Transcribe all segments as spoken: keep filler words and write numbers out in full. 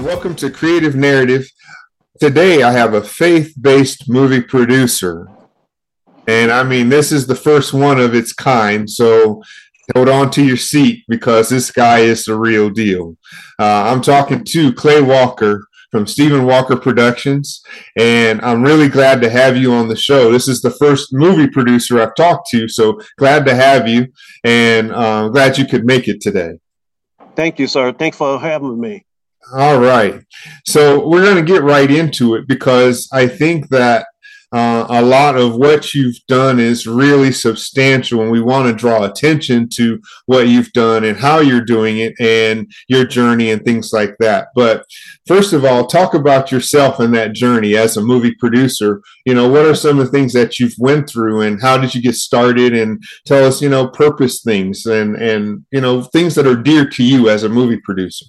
and welcome to Creative Narrative. Today, I have a faith-based movie producer, and I mean, this is the first one of its kind, so hold on to your seat because this guy is the real deal. Uh, I'm talking to Clay Walker from Stephen Walker Productions, and I'm really glad to have you on the show. This is the first movie producer I've talked to, so glad to have you, and uh, glad you could make it today. Thank you, sir. Thanks for having me. All right. So we're going to get right into it because I think that uh, a lot of what you've done is really substantial, and we want to draw attention to what you've done and how you're doing it and your journey and things like that. But first of all, talk about yourself and that journey as a movie producer. You know, what are some of the things that you've went through and how did you get started? And tell us, you know, purpose things and, and you know, things that are dear to you as a movie producer.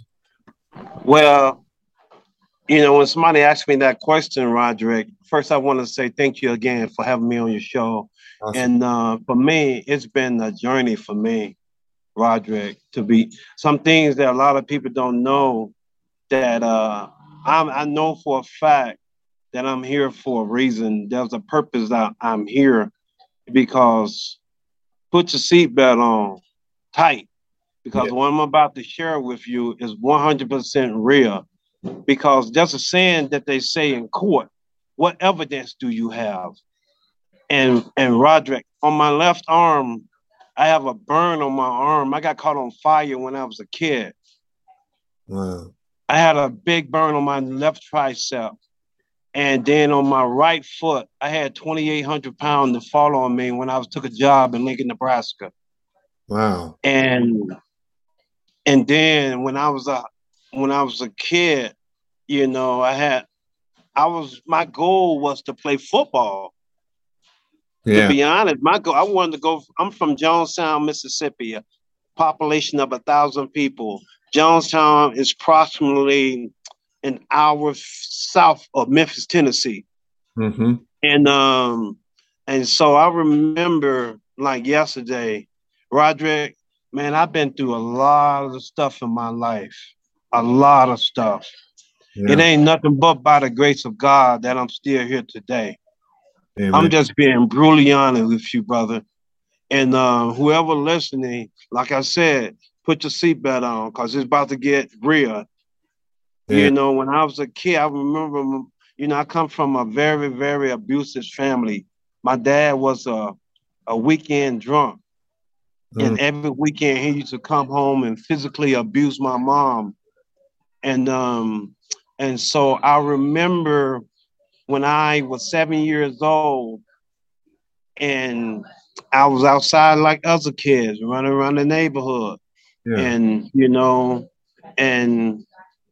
Well, you know, when somebody asked me that question, Roderick, first I want to say thank you again for having me on your show. Awesome. And uh, for me, it's been a journey for me, Roderick, to be some things that a lot of people don't know that uh, I'm, I know for a fact that I'm here for a reason. There's a purpose that I'm here because put your seatbelt on tight. Because yeah. What I'm about to share with you is one hundred percent real. Because there's a saying that they say in court, what evidence do you have? And and Roderick, on my left arm, I have a burn on my arm. I got caught on fire when I was a kid. Wow. I had a big burn on my left tricep. And then on my right foot, I had twenty-eight hundred pounds to fall on me when I was took a job in Lincoln, Nebraska. Wow. And And then when I was a when I was a kid, you know, I had I was my goal was to play football. Yeah. To be honest, my goal I wanted to go. I'm from Jonestown, Mississippi, a population of a thousand people. Jonestown is approximately an hour south of Memphis, Tennessee. Mm-hmm. And um, and so I remember like yesterday, Roderick. Man, I've been through a lot of stuff in my life, a lot of stuff. Yeah. It ain't nothing but by the grace of God that I'm still here today. Amen. I'm just being brutally honest with you, brother. And uh, whoever listening, like I said, put your seatbelt on because it's about to get real. Yeah. You know, when I was a kid, I remember, you know, I come from a very, very abusive family. My dad was a, a weekend drunk. And every weekend he used to come home and physically abuse my mom. And um, and so I remember when I was seven years old and I was outside like other kids running around the neighborhood. Yeah. And, you know, and,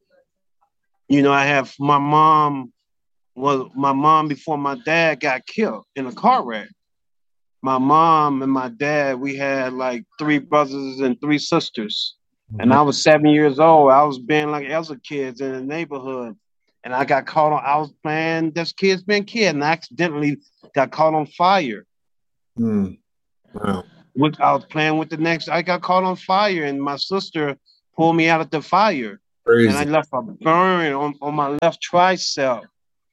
you know, I have my mom was my mom before my dad got killed in a car wreck. My mom and my dad, we had like three brothers and three sisters. Mm-hmm. And I was seven years old. I was being like other kids in the neighborhood. And I got caught on, I was playing this kid's been kid and I accidentally got caught on fire. Mm. Wow. With, I was playing with the next, I got caught on fire and my sister pulled me out of the fire. Crazy. And I left a burn on, on my left tricep.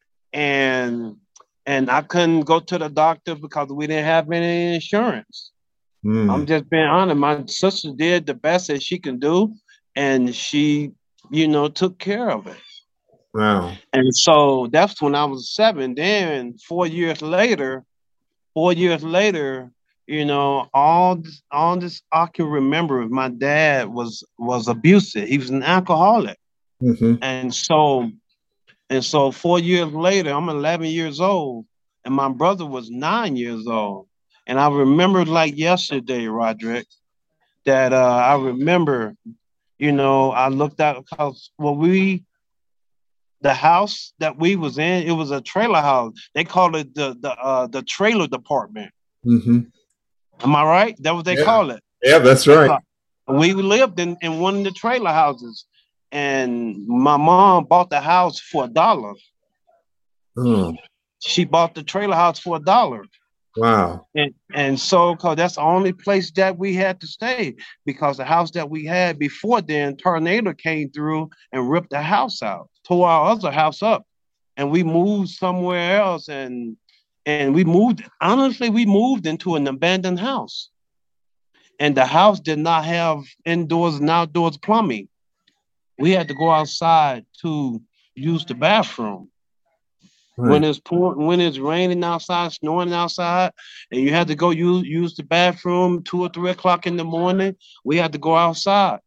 And And I couldn't go to the doctor because we didn't have any insurance. Mm. I'm just being honest. My sister did the best that she can do, and she, you know, took care of it. Wow. And so that's when I was seven. Then four years later, four years later, you know, all this, all this I can remember. My dad was was abusive. He was an alcoholic, mm-hmm. and so. And so four years later, I'm eleven years old, and my brother was nine years old. And I remember like yesterday, Roderick, that uh, I remember, you know, I looked at because well, we, the house that we was in, it was a trailer house. They called it the the uh, the trailer department. Mm-hmm. Am I right? That's what they yeah. call it. Yeah, that's right. So we lived in, in one of the trailer houses. And my mom bought the house for a dollar. Oh. She bought the trailer house for a dollar. Wow. And and so, cause that's the only place that we had to stay, because the house that we had before then, tornado came through and ripped the house out, tore our other house up, and we moved somewhere else. And and we moved. Honestly, we moved into an abandoned house, and the house did not have indoors and outdoors plumbing. We had to go outside to use the bathroom when Right. it's pouring, when it's raining outside, snowing outside, and you had to go use use the bathroom two or three o'clock in the morning. We had to go outside,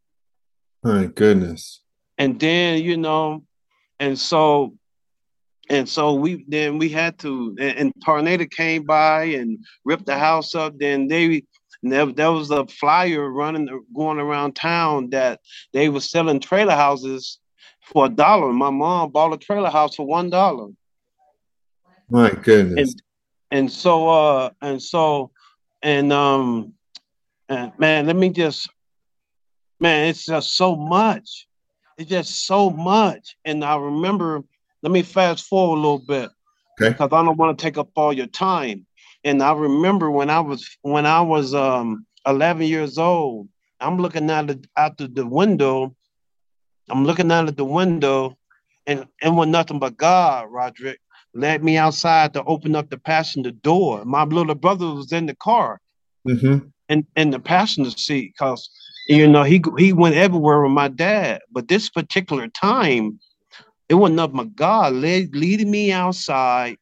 My goodness. and then you know, and so and so we then we had to, and, and tornado came by and ripped the house up. Then they there, there was a flyer running going around town that they were selling trailer houses for a dollar. My mom bought a trailer house for one dollar, My goodness. and and so uh and so and um and man, let me just man, it's just so much. It's just so much. And I remember, let me fast forward a little bit Okay. because I don't want to take up all your time. And I remember when I was when I was um eleven years old, I'm looking out the out the, the window. I'm looking out at the window, and it was nothing but God, Roderick, led me outside to open up the passenger door. My little brother was in the car, Mm-hmm. in, in the passenger seat, because you know he he went everywhere with my dad. But this particular time, it wasn't nothing but God led, leading me outside,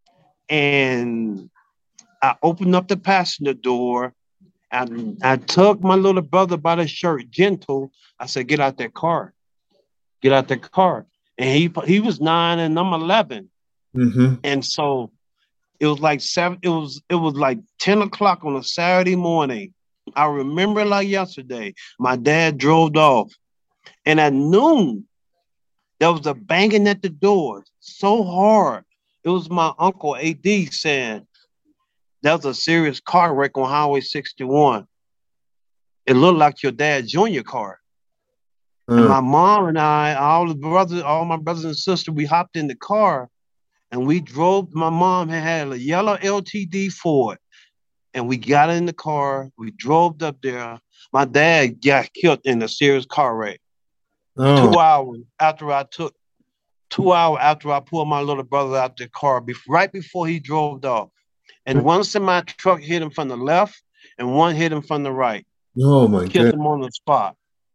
and I opened up the passenger door. And I took my little brother by the shirt, gentle. I said, "Get out that car. Get out that car." And he he was nine and I'm eleven. Mm-hmm. And so it was like seven, it was it was like ten o'clock on a Saturday morning. I remember it like yesterday. My dad drove off. And at noon, there was a banging at the door so hard. It was my uncle A D saying, "There was a serious car wreck on Highway sixty-one. It looked like your dad's junior car." And Uh, my mom and I, all the brothers, all my brothers and sisters, we hopped in the car and we drove. My mom had a yellow L T D Ford, and we got in the car. We drove up there. My dad got killed in a serious car wreck. oh. Two hours after I took, two hours after I pulled my little brother out the car, be, right before he drove off. And one semi truck hit him from the left, and one hit him from the right, Oh my killed goodness. him on the spot.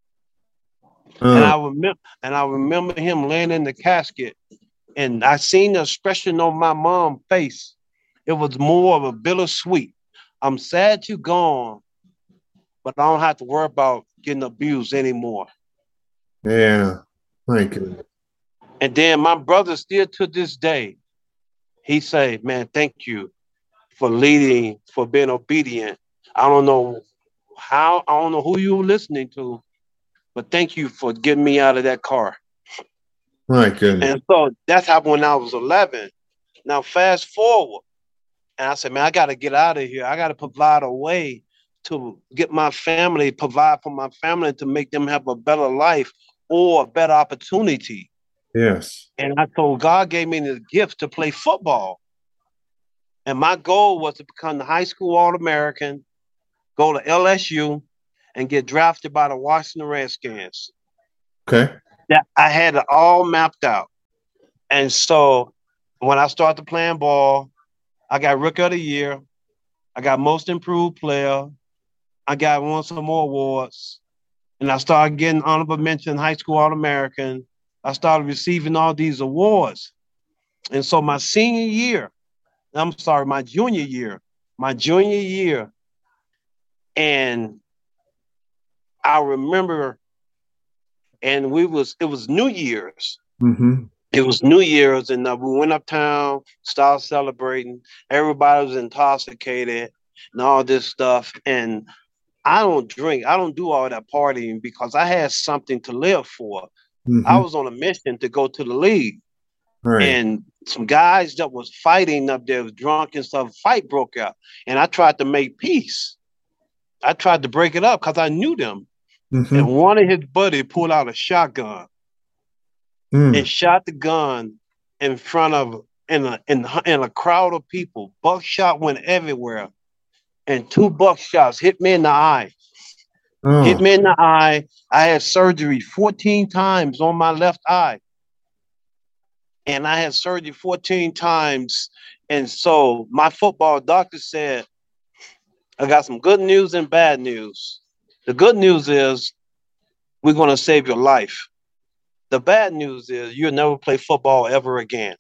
And Uh, I remember, and I remember him laying in the casket, and I seen the expression on my mom's face. It was more of a bittersweet. I'm sad you gone, but I don't have to worry about getting abused anymore. yeah. My goodness. And then my brother, still to this day, he say, "Man, thank you for leading, for being obedient. I don't know how, I don't know who you were listening to, but thank you for getting me out of that car." My goodness. And so that's happened when I was eleven. Now fast forward, and I said, "Man, I got to get out of here. I got to provide a way to get my family, provide for my family to make them have a better life or a better opportunity." Yes. And I told God gave me the gift to play football. And my goal was to become the high school All American, go to L S U, and get drafted by the Washington Redskins. Okay. That I had it all mapped out. And so when I started playing ball, I got Rookie of the Year. I got Most Improved Player. I got won some more awards. And I started getting honorable mention, high school All American. I started receiving all these awards. And so my senior year, I'm sorry, my junior year, my junior year, and I remember, and we was, it was New Year's. Mm-hmm. It was New Year's, and uh, we went uptown, started celebrating. Everybody was intoxicated and all this stuff. And I don't drink. I don't do all that partying because I had something to live for. I Mm-hmm. was on a mission to go to the league. Right. And some guys that was fighting up there, was drunk and stuff, fight broke out. And I tried to make peace. I tried to break it up because I knew them. And Mm-hmm. one of his buddies pulled out a shotgun Mm. and shot the gun in front of in a in, in a crowd of people. Buckshot went everywhere, and two buckshots hit me in the eye. Hit Oh, me in the eye. I had surgery fourteen times on my left eye, and I had surgery fourteen times. And so my football doctor said, "I got some good news and bad news. The good news is we're going to save your life. The bad news is you'll never play football ever again."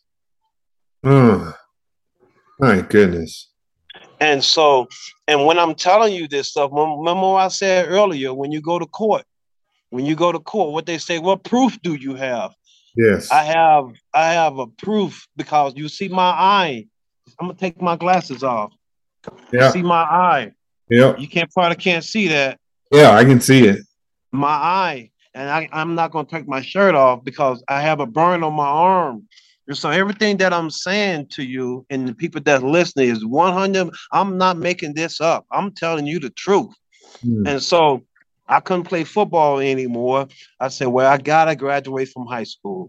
oh, my goodness. And so, and when I'm telling you this stuff, remember what I said earlier, when you go to court, when you go to court, what they say, what proof do you have? I Yes. have, I have a proof because you see my eye. I'm gonna take my glasses off. You Yeah. see my eye. Yep. You can't probably can't see that. Yeah, I can see it. My eye. And I, I'm not gonna take my shirt off because I have a burn on my arm. And so everything that I'm saying to you and the people that listening is one hundred. I'm not making this up. I'm telling you the truth. Hmm. And so I couldn't play football anymore. I said, well, I gotta graduate from high school.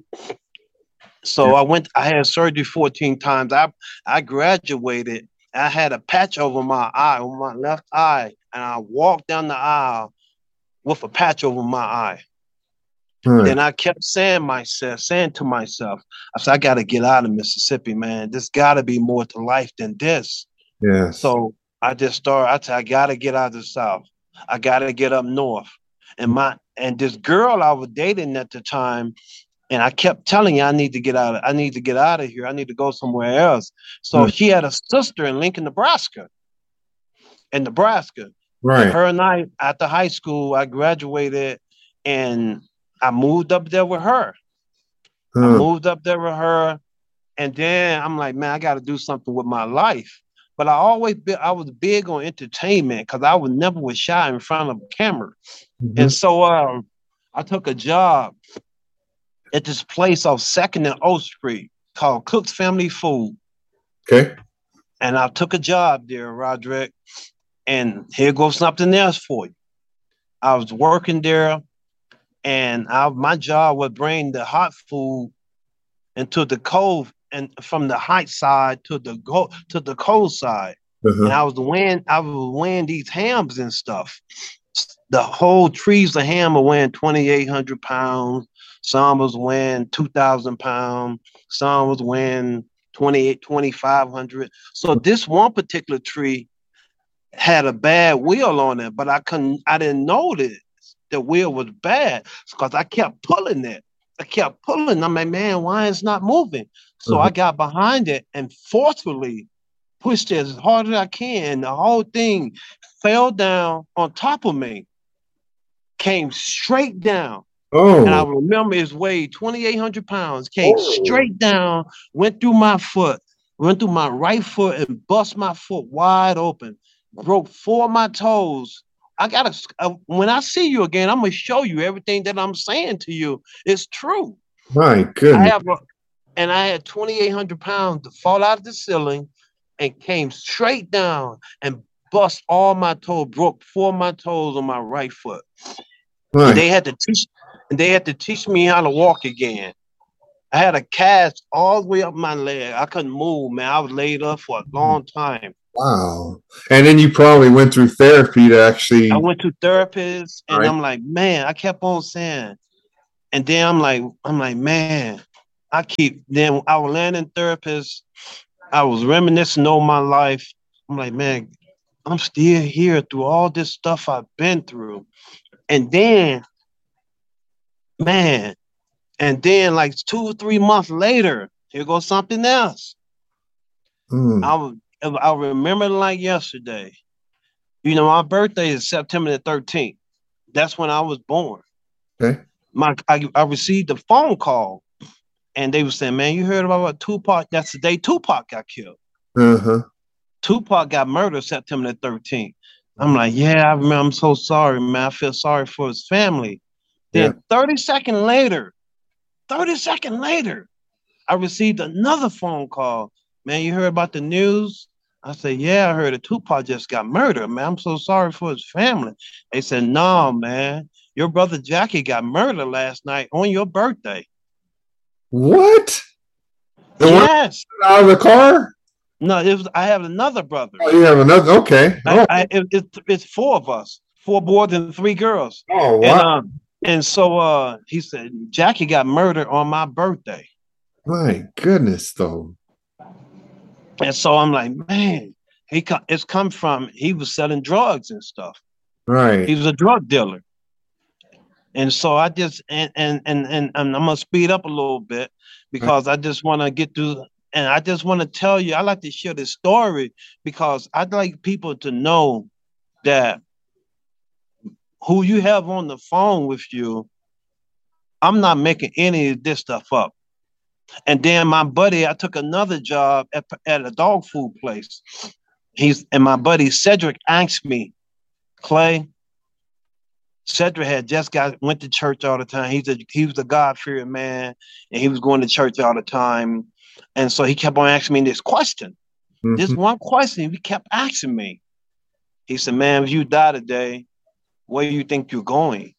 Yeah. So I went, I had surgery fourteen times. I I graduated. I had a patch over my eye, over my left eye, and I walked down the aisle with a patch over my eye. All right. Then I kept saying myself, saying to myself, I said, I gotta get out of Mississippi, man. There's gotta be more to life than this. Yes. So I just started, I said, I gotta get out of the South. I gotta get up north. And my and this girl I was dating at the time, and I kept telling you, I need to get out of, I need to get out of here. I need to go somewhere else. So Hmm. she had a sister in Lincoln, Nebraska. In Nebraska. And Right. her and I, after high school, I graduated and I moved up there with her. I Huh. moved up there with her. And then I'm like, man, I got to do something with my life. But I always be, I was big on entertainment because I was never was shy in front of a camera. Mhm. And so um, I took a job at this place off Second and O Street called Cook's Family Food. Okay. And I took a job there, Roderick. And here goes something else for you. I was working there, and I, my job was bring the hot food into the cold, and from the hot side to the go to the cold side. And Uh-huh. I was weighing, I was weighing these hams and stuff. The whole trees of ham are weighing twenty-eight hundred pounds. Some was weighing two thousand pounds. Some was weighing twenty-eight, twenty-five hundred. So this one particular tree had a bad wheel on it, but I couldn't, I didn't know that the wheel was bad because I kept pulling it. I kept pulling. I'm like, man, why it's not moving? So Uh-huh. I got behind it and forcefully pushed it as hard as I can. The whole thing fell down on top of me, came straight down. And I Oh. remember it weighed twenty-eight hundred pounds, came Oh. straight down, went through my foot, went through my right foot and bust my foot wide open, broke four of my toes. I gotta, uh, when I see you again, I'm gonna show you everything that I'm saying to you. It's true. My I goodness. have, a, and I had twenty-eight hundred pounds to fall out of the ceiling and came straight down and bust all my toes, broke four of my toes on my right foot. And My. they had to teach, and they had to teach me how to walk again. I had a cast all the way up my leg. I couldn't move, man. I was laid up for a long time. Wow. And then you probably went through therapy to I actually. went to therapists, and Right. I'm like, man, I kept on saying, and then I'm like, I'm like, man, I keep. Then I was landing therapists. I was reminiscing on my life. I'm like, man, I'm still here through all this stuff I've been through. And then, man, and then like two or three months later, here goes something else. Mm. I was, I remember like yesterday. You know, my birthday is September the thirteenth. That's when I was born. Okay. My I, I received a phone call, and they were saying, man, you heard about what Tupac? That's the day Tupac got killed. Uh-huh. Tupac got murdered September the thirteenth. I'm like, yeah, I remember. I'm so sorry, man. I feel sorry for his family. Yeah. Then thirty seconds later, thirty seconds later, I received another phone call. Man, you heard about the news? I said, yeah, I heard that Tupac just got murdered, man. I'm so sorry for his family. They said, no, man. Your brother Jackie got murdered last night on your birthday. What? The one Yes. out of the car? No, it was. I have another brother. Oh, you have another? Okay. I, Oh, I it, it, it's four of us, four boys and three girls. oh And wow. um, and so uh, he said Jackie got murdered on my birthday. My goodness, though. And so I'm like, man, he co- it's come from he was selling drugs and stuff. Right. He was a drug dealer. And so I just and and and, and I'm gonna speed up a little bit because I just want to get through, and I just want to tell you, I like to share this story because I'd like people to know that who you have on the phone with you, I'm not making any of this stuff up. And then my buddy, I took another job at, at a dog food place. He's and my buddy Cedric asked me, Clay, Cedric had just got went to church all the time. He's a he was a God-fearing man, and he was going to church all the time. And so he kept on asking me this question. Mm-hmm. This one question he kept asking me. He said, man, if you die today, where do you think you're going?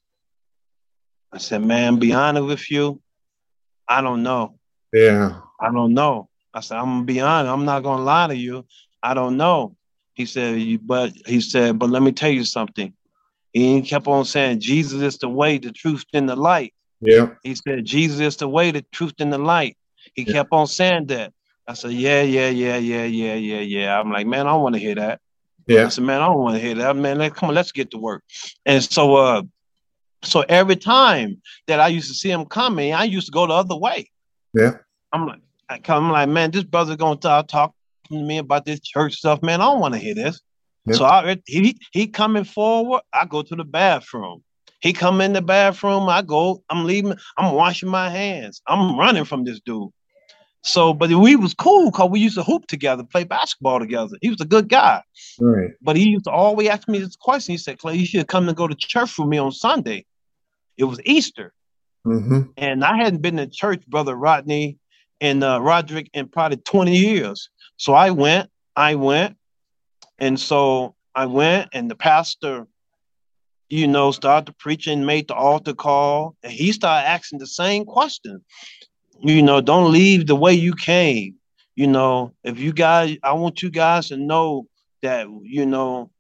I said, man, be honest with you, I don't know. Yeah. I don't know. I said, I'm gonna be honest, I'm not gonna lie to you. I don't know. He said, but he said, but let me tell you something. He kept on saying, Jesus is the way, the truth, and the light. Yeah. He said, Jesus is the way, the truth, and the light. He yeah. kept on saying that. I said, yeah, yeah, yeah, yeah, yeah, yeah, yeah. I'm like, man, I don't want to hear that. Yeah. I said, man, I don't want to hear that. Man, let, come on, let's get to work. And so, uh, so every time that I used to see him coming, I used to go the other way. Yeah. I'm like, I come like, man, this brother's gonna start talking to me about this church stuff. Man, I don't want to hear this. Yep. So I, he he coming forward, I go to the bathroom. He come in the bathroom, I go, I'm leaving, I'm washing my hands. I'm running from this dude. So, but we was cool because we used to hoop together, play basketball together. He was a good guy. Right. But he used to always ask me this question. He said, Clay, you should come and go to church with me on Sunday. It was Easter. Mm-hmm. And I hadn't been to church, Brother Rodney and uh, Roderick, in probably twenty years. So I went, I went. And so I went, and the pastor, you know, started preaching, made the altar call, and he started asking the same question. You know, don't leave the way you came. You know, if you guys, I want you guys to know that, you know,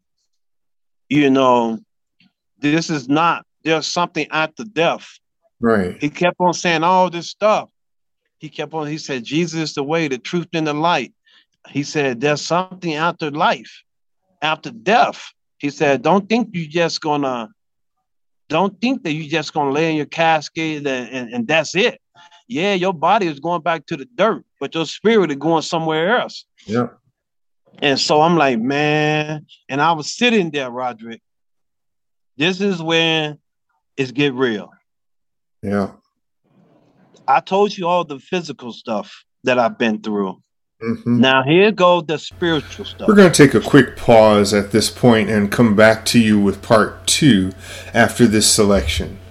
you know, this is not, there's something after death. Right. He kept on saying all this stuff. He kept on, he said, Jesus is the way, the truth, and the light. He said, there's something after life. After death. He said, don't think you just gonna, don't think that you just gonna lay in your casket and, and, and that's it. Yeah, your body is going back to the dirt, but your spirit is going somewhere else. Yeah. And so I'm like, man, and I was sitting there, Roderick. This is when it's get real. Yeah. I told you all the physical stuff that I've been through. Mm-hmm. Now here goes the spiritual stuff. We're going to take a quick pause at this point and come back to you with part two after this selection.